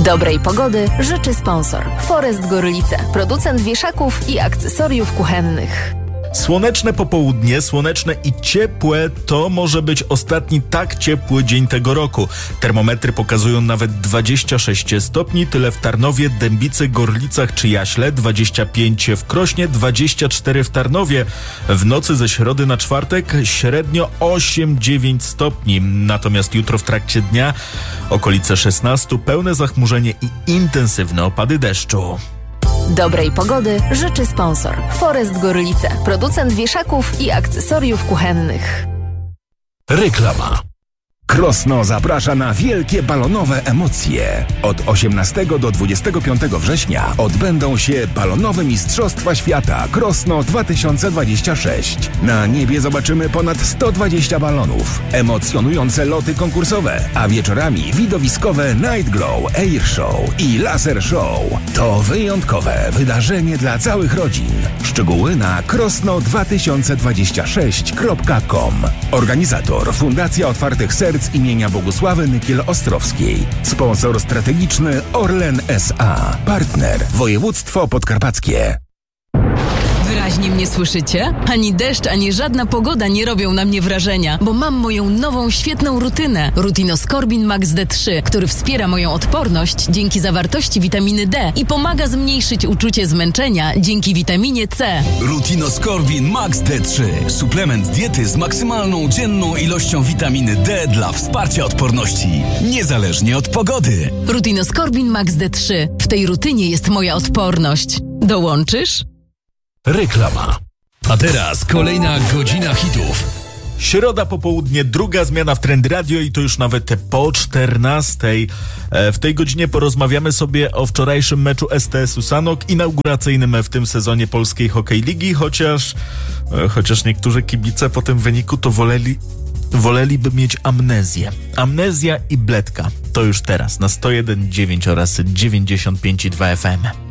Dobrej pogody życzy sponsor Forest Gorlice, producent wieszaków i akcesoriów kuchennych. Słoneczne popołudnie, słoneczne i ciepłe, to może być ostatni tak ciepły dzień tego roku. Termometry pokazują nawet 26 stopni, tyle w Tarnowie, Dębicy, Gorlicach czy Jaśle, 25 w Krośnie, 24 w Tarnowie. W nocy ze środy na czwartek średnio 8-9 stopni. Natomiast jutro w trakcie dnia okolice 16, pełne zachmurzenie i intensywne opady deszczu. Dobrej pogody życzy sponsor Forest Gorlice, producent wieszaków i akcesoriów kuchennych. Reklama. Krosno zaprasza na wielkie balonowe emocje. Od 18 do 25 września odbędą się balonowe Mistrzostwa Świata Krosno 2026. Na niebie zobaczymy ponad 120 balonów, emocjonujące loty konkursowe, a wieczorami widowiskowe Night Glow, Air Show i Laser Show. To wyjątkowe wydarzenie dla całych rodzin. Szczegóły na krosno2026.com. Organizator Fundacja Otwartych Serc imienia Bogusławy Nykiel-Ostrowskiej. Sponsor strategiczny Orlen S.A. Partner Województwo Podkarpackie. Wyraźnie mnie słyszycie? Ani deszcz, ani żadna pogoda nie robią na mnie wrażenia, bo mam moją nową, świetną rutynę. Rutinoskorbin Max D3, który wspiera moją odporność dzięki zawartości witaminy D i pomaga zmniejszyć uczucie zmęczenia dzięki witaminie C. Rutinoskorbin Max D3. Suplement diety z maksymalną dzienną ilością witaminy D dla wsparcia odporności, niezależnie od pogody. Rutinoskorbin Max D3. W tej rutynie jest moja odporność. Dołączysz? Reklama. A teraz kolejna godzina hitów. Środa popołudnie, druga zmiana w Trend Radio i to już nawet po 14. W tej godzinie porozmawiamy sobie o wczorajszym meczu STS-u Sanok, inauguracyjnym w tym sezonie Polskiej Hokej Ligi, chociaż niektórzy kibice po tym wyniku to woleliby mieć amnezję. Amnezja i bledka. To już teraz na 101,9 oraz 95,2 FM.